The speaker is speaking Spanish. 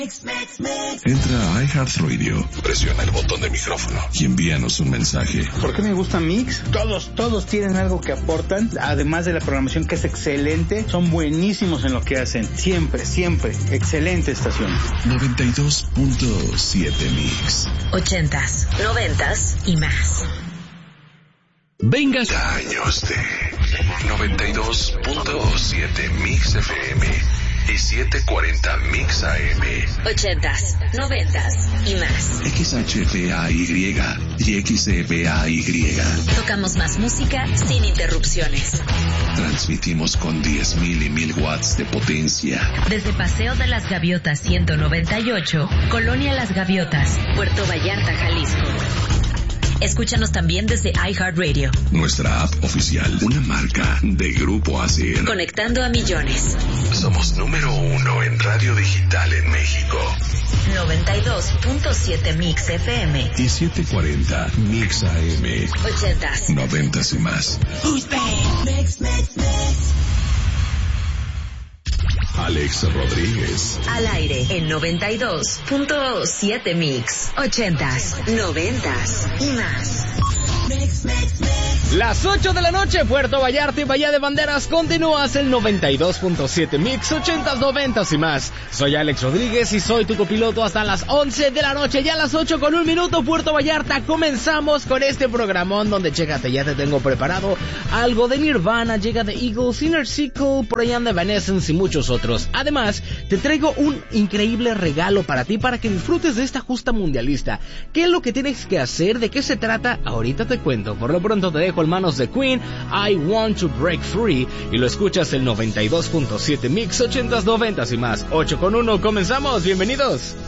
Entra a iHeartRadio, presiona el botón de micrófono y envíanos un mensaje. ¿Por qué me gusta Mix? Todos tienen algo que aportan, además de la programación que es excelente, son buenísimos en lo que hacen. Siempre, excelente estación. 92.7 Mix. 80s, 90s y más. Venga. Años de 92.7 Mix FM y 740 Mix AM. 80s, 90s y más. XHPAY y XEPAY. Tocamos más música sin interrupciones. Transmitimos con 10.000 y 1,000 watts de potencia. Desde Paseo de las Gaviotas 198, Colonia Las Gaviotas, Puerto Vallarta, Jalisco. Escúchanos también desde iHeartRadio. Nuestra app oficial, una marca de Grupo ASIR. Conectando a millones. Somos número 1 en radio digital en México. 92.7 Mix FM. Y 740 Mix AM. 80s. 90s y más. Alex Rodríguez. Al aire en 92.7 Mix. 80s, 90s y más. Las 8 de la noche, Puerto Vallarta y Bahía de Banderas, continúas el 92.7 Mix, 80s, 90s y más. Soy Alex Rodríguez y soy tu copiloto hasta las 11 de la noche. Ya a las 8:01, Puerto Vallarta, comenzamos con este programón donde, chécate, ya te tengo preparado algo de Nirvana, llega de Eagles, Inner Circle, por allá de Evanescence y muchos otros. Además, te traigo un increíble regalo para ti, para que disfrutes de esta justa mundialista. ¿Qué es lo que tienes que hacer? ¿De qué se trata? Ahorita te cuento. Por lo pronto te dejo en manos de Queen, I Want to Break Free, y lo escuchas el 92.7 Mix, 80s, 90s y más. 8:01, comenzamos, bienvenidos.